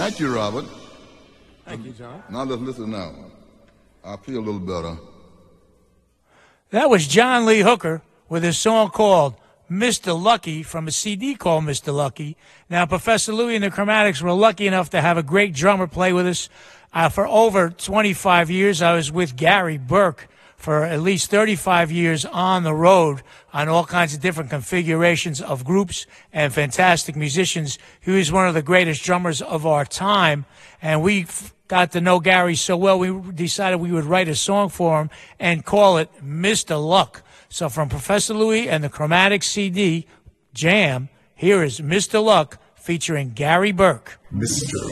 Thank you, Robert. Thank you, John. Now let's listen now. I feel a little better. That was John Lee Hooker with his song called Mr. Lucky from a CD called Mr. Lucky. Now, Professor Louie and the Chromatics were lucky enough to have a great drummer play with us. For over 25 years, I was with Gary Burke for at least 35 years on the road on all kinds of different configurations of groups and fantastic musicians. He was one of the greatest drummers of our time, and we got to know Gary so well, we decided we would write a song for him and call it Mr. Luck. So from Professor Louie and the Chromatics CD Jam, here is Mr. Luck featuring Gary Burke. Mr.